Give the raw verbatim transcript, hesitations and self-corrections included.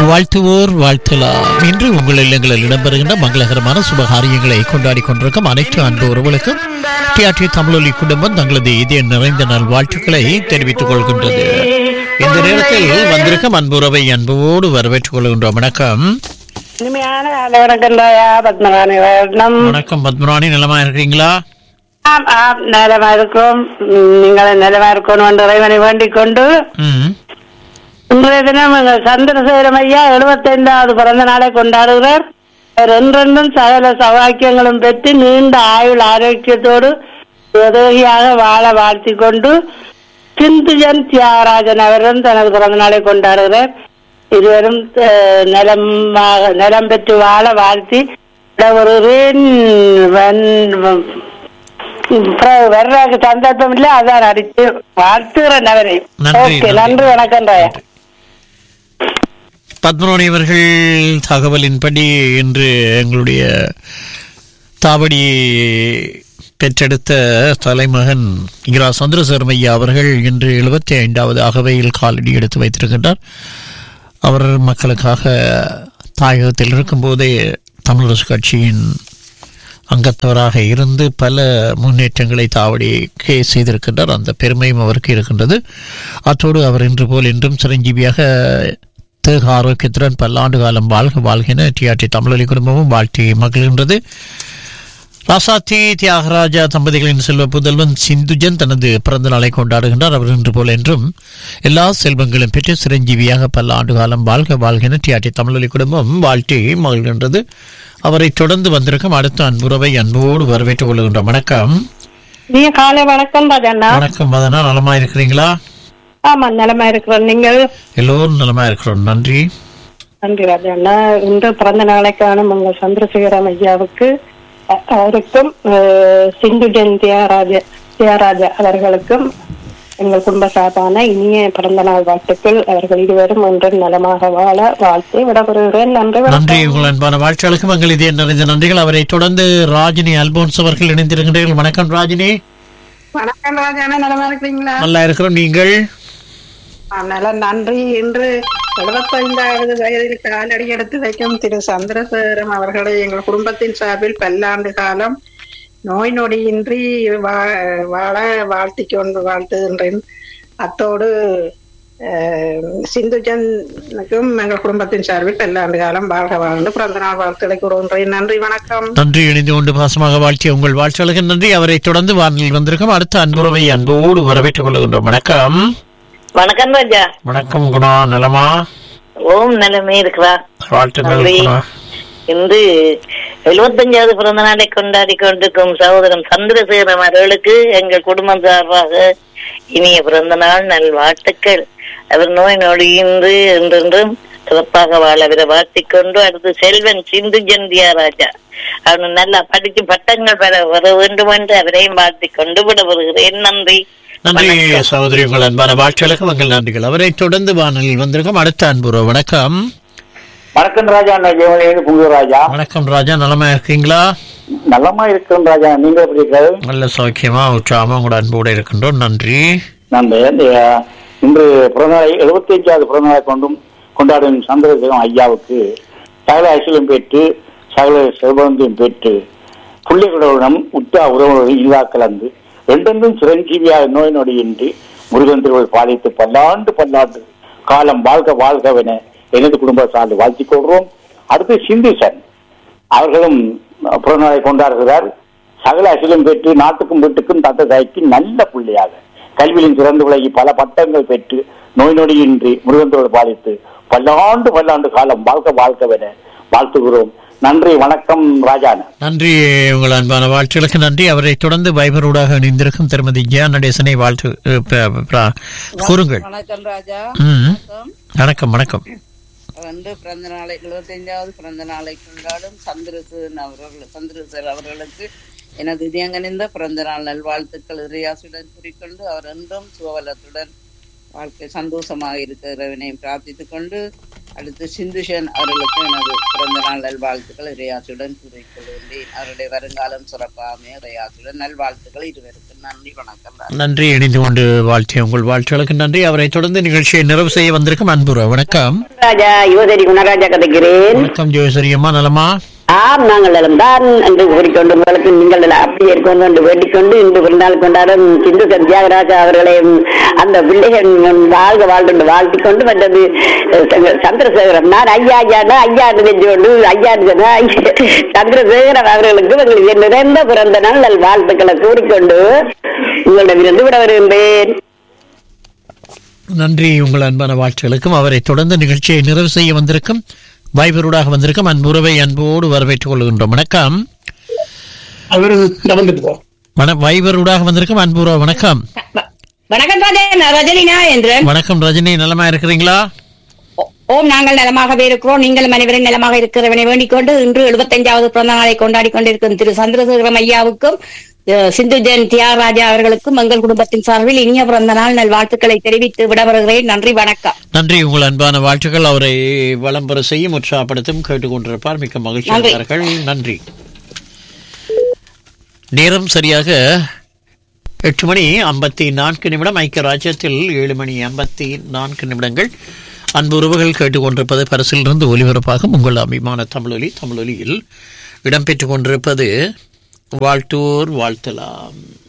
வாழ்த்துவோர் வாழ்த்தலாம். இன்று உங்கள் இல்லங்களில் இடம்பெறுகின்ற மங்களகரமான சுபகாரியங்களை கொண்டாடி கொண்டிருக்கும் அனைத்து அன்பு உறவுகளுக்கும் டிஆர்டி தமிழொலி குடும்பம் தங்களது இதய நிறைந்த நாள் வாழ்த்துக்களை தெரிவித்துக் கொள்கின்றது. இந்த நேரத்தில் வந்திருக்கும் அன்பு உறவை அன்போடு வரவேற்றுக் கொள்கின்றோம். வணக்கம். வணக்கம் பத்மராணி, நலமா இருக்கிறீங்களா? நலமா இருக்கும். நீங்கள் நலமா இருக்கணும் இறைவனை வேண்டிக் கொண்டு இன்றைய தினம் எங்கள் சந்திரசேகரம் ஐயா எழுபத்தி ஐந்தாவது பிறந்த நாளை கொண்டாடுகிறார். ரெண்டெண்டும் சகல சௌபாக்கியங்களும் பெற்று நீண்ட ஆயுள் ஆரோக்கியத்தோடு உதவியாக வாழ வாழ்த்தி கொண்டு சிந்துஜன் தியாகராஜன் அவரும் தனது பிறந்த நாளை கொண்டாடுகிறார். இருவரும் நலமாக நலம் பெற்று வாழ வாழ்த்தி வருகிறேன். வர்றதுக்கு சந்தர்ப்பம் இல்லை, அதான் அடிச்சு வாழ்த்துகிறேன் அவரை. ஓகே, நன்றி, வணக்கம் ராயா. பத்மராணி அவர்கள் தகவலின்படி இன்று எங்களுடைய தாவடி பெற்றெடுத்த தலைமகன் இரா சந்திரசேகரம் ஐயா அவர்கள் இன்று எழுபத்தி ஐந்தாவது அகவையில் காலடி எடுத்து வைத்திருக்கின்றார். அவர் மக்களுக்காக தாயகத்தில் இருக்கும்போதே தமிழரசு கட்சியின் அங்கத்தவராக இருந்து பல முன்னேற்றங்களை தாவடிக்கே செய்திருக்கின்றார். அந்த பெருமையும் அவருக்கு இருக்கின்றது. அத்தோடு அவர் இன்று போல் இன்றும் சிரஞ்சீவியாக தேக ஆரோக்கியத்துடன் பல்லாண்டு காலம் வாழ்க வாழ்கின டிஆர்டி தமிழொலி குடும்பமும் வாழ்த்தி மகிழ்கின்றது. ராசாத்தி தியாகராஜா தம்பதிகளின் செல்வ புதல்வன் சிந்துஜன் தனது பிறந்த நாளை கொண்டாடுகின்றார். அவர் இன்று போல் என்றும் எல்லா செல்வங்களும் பெற்று சிரஞ்சீவியாக பல ஆண்டு காலம் வாழ்க வாழ்கின டிஆர்டி தமிழொலி குடும்பம் வாழ்த்தி மகிழ்கின்றது. அவரை தொடர்ந்து வந்திருக்கும் அடுத்த அன்புறவை அன்போடு வரவேற்றுக் கொள்கின்றோம். வணக்கம். நீங்க காலை வணக்கம் ராஜண்ணா. வணக்கம் மதனா, நலமா இருக்கிறீங்களா? ஆமா, நலமா இருக்கிறோம். நீங்கள்? எல்லோரும் நலமா இருக்கிறோம், நன்றி. நன்றி ராஜண்ணா. இன்று பிறந்த நாளைக்கான உங்கள் சந்திரசேகரம் ஐயாவுக்கு அவருக்கும் சிந்துஜன் தியாகராஜ தியாகராஜா அவர்களுக்கும் எங்கள் குடும்ப சார்பான இனிய பிறந்த நாள் வாழ்த்துக்கள். அவர்கள் இருவரும் ஒன்று நலமாக வாழ வாழ்த்து விடப்படுகிறேன். நன்றி. நன்றி. உங்கள் அன்பான வாழ்த்துக்களுக்கும் எங்கள் இதே நிறைந்த நன்றிகள். அவரை தொடர்ந்து ராஜினி அல்போன்ஸ் அவர்கள் இணைந்திருக்கின்றீர்கள். வணக்கம் ராஜினி. வணக்கம் ராஜானா, நலமா இருக்கிறீங்களா? நல்லா இருக்கிறோம், நீங்கள்? நல்ல நன்றி. இன்று எழுபத்தைந்தாவது வயதில் காலடி எடுத்து வைக்கும் திரு சந்திரசேகரம் அவர்களை எங்கள் குடும்பத்தின் சார்பில் பல்லாண்டு காலம் நோய் நொடியின்றி வாழ வாழ்த்தி கொண்டு வாழ்த்துகின்றேன். அத்தோடு சிந்துஜனுக்கும் எங்கள் குடும்பத்தின் சார்பில் பல்லாண்டு காலம் வாழ்க வாழ்ந்து பிறந்த நாள் வாழ்த்துக்களை கூறுகின்றேன். நன்றி, வணக்கம். நன்றி. இணைந்து கொண்டு பாசமாக வாழ்த்திய உங்கள் வாழ்த்துக்களுக்கு நன்றி. அவரை தொடர்ந்து வானில் வந்திருக்கும் அடுத்த அன்புறவை அன்போடு வரவேற்றுக் கொள்கின்றோம். வணக்கம். வணக்கம் ராஜா. வணக்கம் குணா, நலமா? ஓம் நலமே இருக்கிறா. வாழ்த்துக்கள். இன்று எழுபத்தஞ்சாவது பிறந்த நாளை கொண்டாடி கொண்டிருக்கும் சகோதரன் சந்திரசேகரம் அவர்களுக்கு எங்கள் குடும்பம் சார்பாக இனிய பிறந்த நாள் நல் வாழ்த்துக்கள். அவர் நோய் நொடியின்றி என்றென்றும் சிறப்பாக வாழ அவரை வாழ்த்திக் கொண்டு அடுத்து செல்வன் சிந்துஜன் தியாகராஜா அவன் நல்லா படித்து பட்டங்கள் பெற வர வேண்டும் என்று அவரையும் வாழ்த்திக் கொண்டு விட வருகிறேன். நன்றி. நன்றி சகோதரி, உங்கள் அன்பான வாழ்த்துக்களுக்கு உங்கள் நன்றிகள். அவரை தொடர்ந்து வானலில் வந்திருக்கும் அடுத்த அன்புறோ. வணக்கம். வணக்கம் ராஜா. ராஜா. வணக்கம் ராஜா, நலமா இருக்கீங்களா? நலமா இருக்கும் ராஜா, நீங்க எப்படி இருக்கிறது? நல்ல சௌக்கியமா உற்சாகமா உங்களோட அன்போடு இருக்கின்றோம். நன்றி. நன்றி. இன்று பிறந்தநாளை எழுபத்தி அஞ்சாவது பிறந்தநாளை கொண்டும் கொண்டாடும் சந்திரசேகரம் ஐயாவுக்கு சகல ஐசிலும் பெற்று சகல செல்வந்தையும் பெற்று பிள்ளைகளுடன் உத்தா உறவுடன் இனிதா கலந்து ரெண்டென்றும் சிரஞ்சீவியாக நோய் நொடியின்றி முருகன் திருவள் பாதித்து பல்லாண்டு பல்லாண்டு காலம் வாழ்க வாழ்கவென எனது குடும்ப சார்ந்து வாழ்த்திக் கொள்கிறோம். அடுத்து சிந்துசன் அவர்களும் பிறந்தநாளை கொண்டாடுகிறார். சகல அசிலும் பெற்று நாட்டுக்கும் வீட்டுக்கும் தத்த தாய்க்கு நல்ல பிள்ளையாக கல்வியிலும் சிறந்து விலகி பல பட்டங்கள் பெற்று நோய் நொடியின்றி முருகன் திருவள் பாதித்து பல்லாண்டு பல்லாண்டு காலம் வாழ்க வாழ்கவென வாழ்த்துகிறோம். நன்றி, வணக்கம் ராஜான. நன்றி. உங்கள் அன்பான வாழ்த்துக்களுக்கு நன்றி. அவரை தொடர்ந்து வைபரூடாக இணைந்திருக்கும் திருமதி ஜெயா நடேசனை வாழ்த்து கூறுங்கள். வணக்கம் ராஜா. வணக்கம். வணக்கம். வந்து பிறந்த நாளை எழுபத்தி ஐந்தாவது பிறந்த நாளை கொண்டாடும் சந்திரசேகரன் அவர்கள் சந்திரசேகர் அவர்களுக்கு எனது இதயங்கனிந்த பிறந்த நாள் நல்வாழ்த்துக்கள் இறையாசுடன் கூறிக்கொண்டு அவர் என்றும் சுவலத்துடன் வாழ்க்கை சந்தோஷமாக இருக்கிறவனை பிரார்த்தித்துக் கொண்டு அடுத்து சிந்துஷன் அவர்களுக்கு எனது பிறந்த நாள் நல்வாழ்த்துக்கள் இறையாசியுடன் கூறிக்கொள்கின்றேன். அவருடைய வருங்காலம் சிறப்பாக இறையாசியுடன் நல்வாழ்த்துக்கள் இருவருக்கும் நன்றி, வணக்கம். நன்றி. இணைந்து கொண்டு வாழ்த்திய உங்கள் வாழ்த்துகளுக்கு நன்றி. அவரை தொடர்ந்து நிகழ்ச்சியை நிறைவு செய்ய வந்திருக்கும் அன்புற வணக்கம். ராஜா யுவசரி குணராஜா கதைக்கிறேன். வணக்கம் ஜோசரி அம்மா, நலமா? ஆம், நாங்கள் நலம் தான் என்று கூறிக்கொண்டு உங்களுக்கு நீங்கள் அப்படி இருக்கணும் என்று வேண்டிக்கொண்டு இன்று பிறந்தாள் கொண்டாடும் சிந்து தியாகராஜா அவர்களையும் அந்த பிள்ளைகள் வாழ்க வாழ்ந்து வாழ்த்திக் கொண்டு மற்றது சந்திரசேகரன் நான் ஐயா ஐயாண்டா ஐயா நினைச்சு கொண்டு ஐயா சந்திரசேகரன் அவர்களுக்கு உங்களுக்கு நிறைந்த பிறந்த நாள் நல் வாழ்த்துக்களை கூறிக்கொண்டு உங்களிடமிருந்து விட வருகின்றேன். நன்றி. உங்கள் அன்பான வாழ்த்துகளுக்கும் அவரை தொடர்ந்து நிகழ்ச்சியை நிறைவு செய்ய வந்திருக்கும் வைபரூடாக வந்திருக்கும் அன்புறவை அன்போடு வரவேற்றுக் கொள்கின்றோம். வணக்கம். வைபரூடாக வந்திருக்கும் அன்புறா வணக்கம். வணக்கம் ரஜினா என்று. வணக்கம் ரஜினி, நலமா இருக்கிறீங்களா? ஓம், நாங்கள் நலமாகவே இருக்கிறோம். நீங்களும் அனைவரும் நலமாக இருக்கிறவனை வேண்டிக் கொண்டு இன்று எழுபத்தஞ்சாவது பிறந்த நாளை கொண்டாடி கொண்டிருக்கும் திரு சந்திரசேகரம் ஐயாவுக்கும் சிந்து ஜெயன் தியாகராஜா அவர்களுக்கும் எங்கள் குடும்பத்தின் சார்பில் இனிய பிறந்த நாள் நல் வாழ்த்துக்களை தெரிவித்து விடவருகிறேன். நன்றி, வணக்கம். நன்றி. உங்கள் அன்பான வாழ்த்துக்கள் அவரை வளம்பெற செய்யும் உற்சாகப்படுத்தும் கேட்டுக்கொண்டிருப்பார். மிக்க மகிழ்ச்சியாளர்கள். நன்றி. நேரம் சரியாக எட்டு மணி ஐம்பத்தி நான்கு நிமிடம். ஐக்கிய ராஜ்யத்தில் ஏழு மணி ஐம்பத்தி நான்கு நிமிடங்கள். அன்பு உறவுகள் கேட்டுக்கொண்டிருப்பது பரிசிலிருந்து ஒலிபரப்பாகும் உங்கள் அபிமான தமிழொலி. தமிழொலியில் இடம்பெற்றுக் கொண்டிருப்பது வாழ்த்தோர் வாழ்த்தலாம்.